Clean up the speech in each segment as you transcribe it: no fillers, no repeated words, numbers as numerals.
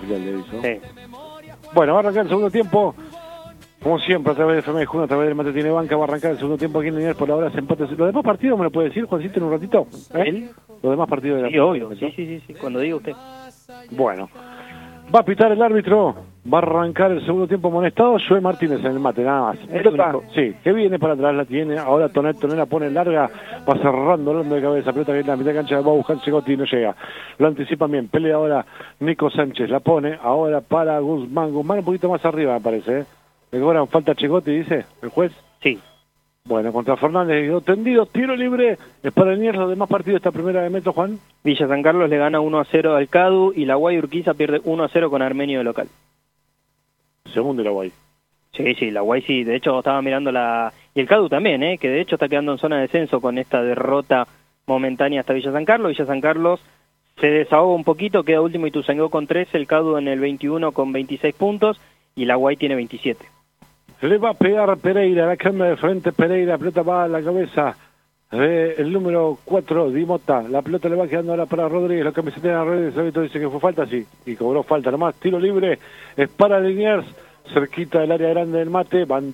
Filial le hizo. Sí. Bueno, va a arrancar el segundo tiempo. Como siempre, a través de FM Junio, a través del Mate Tiene Banca, va a arrancar el segundo tiempo aquí en Liniers. Por ahora se empate. ¿Los demás partidos me lo puede decir, Juancito, en un ratito? ¿Él? Los demás partidos de la... Sí, obvio. Sí, cuando diga usted. Bueno, va a pitar el árbitro. Va a arrancar el segundo tiempo amonestado. Joe Martínez en el mate, nada más. Pelota, sí, que viene para atrás, la tiene. Ahora Tonet la pone larga. Va cerrando de cabeza. Pelota que en la mitad de cancha va a buscar Chegotti y no llega. Lo anticipan bien. Pelea ahora Nico Sánchez. La pone ahora para Guzmán. Guzmán un poquito más arriba, me parece. Le cobran falta Chegotti, dice el juez. Sí. Bueno, contra Fernández quedó tendido, tiro libre, es para el Liniers. Los demás partidos de esta primera de Metro, Juan. Villa San Carlos le gana 1-0 al CADU y la Guay Urquiza pierde 1-0 con Armenio de local. Segundo la Guay. Sí, la Guay sí, de hecho estaba mirando y el CADU también, que de hecho está quedando en zona de descenso con esta derrota momentánea hasta Villa San Carlos. Villa San Carlos se desahoga un poquito, queda último Ituzaingó con 13, el CADU en el 21 con 26 puntos y la Guay tiene 27. Le va a pegar Pereira, la cambia de frente Pereira, pelota va a la cabeza el número 4, Dimota, la pelota le va quedando ahora para Rodríguez, la camiseta de Rodríguez, el árbitro dice que fue falta, sí, y cobró falta nomás, tiro libre, es para Liniers, cerquita del área grande del mate, va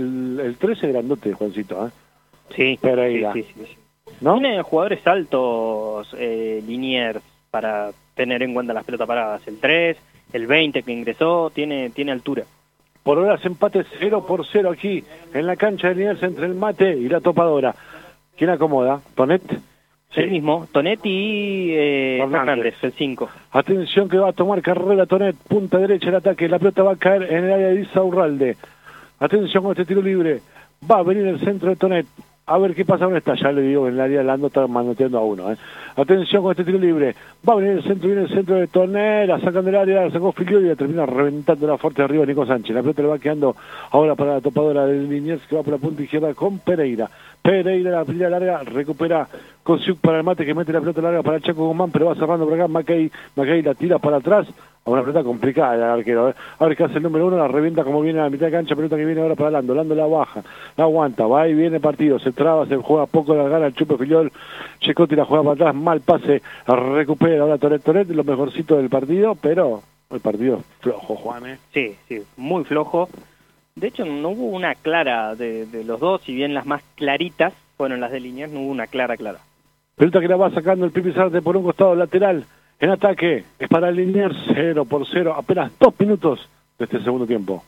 el 13 grandote, Juancito, Sí, Pereira. Sí. ¿No? Tiene jugadores altos Liniers para tener en cuenta las pelotas paradas, el 3, el 20 que ingresó, tiene altura. Por ahora se empate 0-0 aquí en la cancha de Liniers entre el mate y la topadora. ¿Quién acomoda? ¿Tonet? Sí. El mismo, Tonet y Fernández, el 5. Atención que va a tomar carrera Tonet, punta derecha el ataque, la pelota va a caer en el área de Isaurralde. Atención con este tiro libre, va a venir el centro de Tonet. A ver qué pasa con esta, ya le digo, en el área de Lando está manoteando a uno. Atención con este tiro libre, va a venir el centro, viene el centro de Tonet, la sacan del área, la sacó Filiol y la termina reventando la fuerte arriba Nico Sánchez. La pelota le va quedando ahora para la topadora del Liniers que va por la punta izquierda con Pereira. Pereira, la pelea larga, recupera Kosiuk para el mate que mete la pelota larga para el Chaco Guzmán, pero va cerrando por acá, Mackay la tira para atrás. A una pelota complicada el arquero. A ver qué hace el número 1, la revienta como viene a la mitad de cancha, pelota que viene ahora para Lando la baja, la aguanta, va y viene el partido, se traba, se juega poco, la gana el Chupe Filiol, Checotti la juega para atrás, mal pase, recupera ahora Toret, lo mejorcito del partido, pero el partido flojo, Juan. Sí, muy flojo. De hecho, no hubo una clara de los dos, si bien las más claritas fueron las de Liniers, no hubo una clara. Pelota que la va sacando el Pipi Zárate por un costado lateral. En ataque, es para el Liniers 0-0, apenas 2 minutos de este segundo tiempo.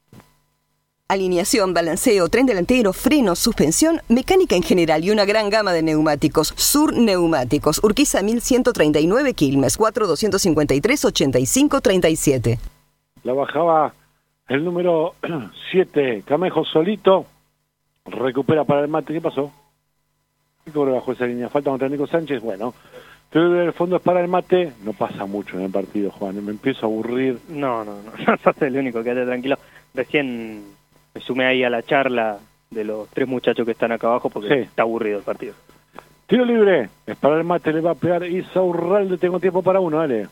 Alineación, balanceo, tren delantero, freno, suspensión, mecánica en general y una gran gama de neumáticos. Sur Neumáticos, Urquiza 1139, Quilmes, 4253-8537. La bajaba el número 7, Camejo solito, recupera para el mate. ¿Qué pasó? ¿Qué cobró bajo esa línea? Falta contra Nico Sánchez, bueno... El fondo es para el mate, no pasa mucho en el partido, Juan, me empiezo a aburrir. No sos el único, quédate tranquilo. Recién me sumé ahí a la charla de los 3 muchachos que están acá abajo porque sí. Está aburrido el partido. Tiro libre, es para el mate, le va a pegar Isaurralde, tengo tiempo para uno, dale.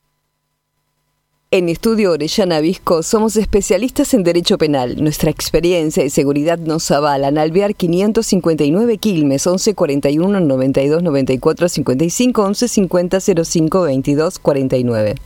En Estudio Orellana Visco somos especialistas en Derecho Penal. Nuestra experiencia y seguridad nos avalan. Alvear 559 Quilmes, 11 41 92 94 55, 11 50 05 22 49.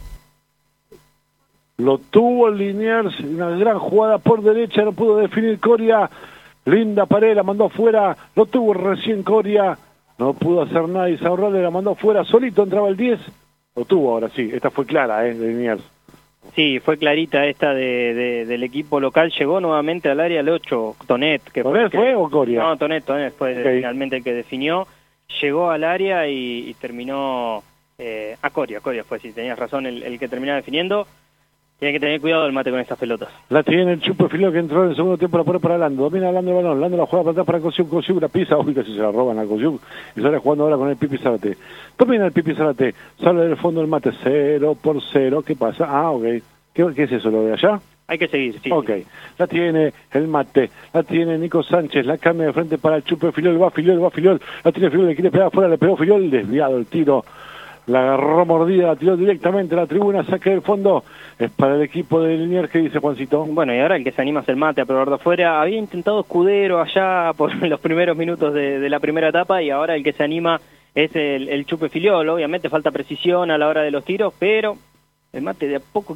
Lo tuvo el Liniers, una gran jugada por derecha, no pudo definir Coria. Linda pared, la mandó afuera, lo tuvo recién Coria. No pudo hacer nada, Isaurralde la mandó afuera, solito entraba el 10. Lo tuvo ahora sí, esta fue clara, de Liniers. Sí, fue clarita esta del equipo local, llegó nuevamente al área el 8, Tonet. ¿Tonet fue o Coria? No, Tonet fue finalmente el que definió, llegó al área y terminó, Coria fue, sí, tenías razón, el que terminaba definiendo. Tiene que tener cuidado el mate con estas pelotas. La tiene el Chupe Filiol que entró en el segundo tiempo, la pone para Lando, domina Lando el balón, Lando la juega para atrás para Kosiuk, la pisa, uy, casi se la roban a Kosiuk, y sale jugando ahora con el Pipi Zárate. Domina el Pipi Zárate, sale del fondo el mate, 0-0, ¿qué pasa? Ok, ¿qué es eso, lo de allá? Hay que seguir, sí. Ok, la tiene el mate, la tiene Nico Sánchez, la cambia de frente para el Chupe Filiol, va Filiol, la tiene Filiol, le quiere pegar afuera, le pegó Filiol, desviado el tiro. La agarró mordida, la tiró directamente a la tribuna, saque del fondo. Es para el equipo de Liniers, ¿qué dice Juancito? Bueno, y ahora el que se anima es el mate a probar de afuera. Había intentado Escudero allá por los primeros minutos de la primera etapa y ahora el que se anima es el Chupe Filiol. Obviamente falta precisión a la hora de los tiros, pero el mate de a poco